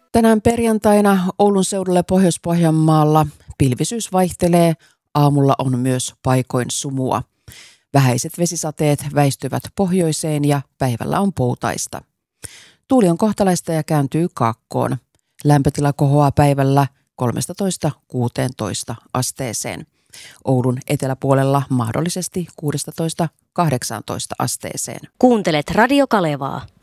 Tänään perjantaina Oulun seudulla Pohjois-Pohjanmaalla pilvisyys vaihtelee, aamulla on myös paikoin sumua. Vähäiset vesisateet väistyvät pohjoiseen ja päivällä on poutaista. Tuuli on kohtalaista ja kääntyy kaakkoon. Lämpötila kohoaa päivällä 13–16 asteeseen. Oulun eteläpuolella mahdollisesti 16–18 asteeseen. Kuuntelet Radio Kalevaa.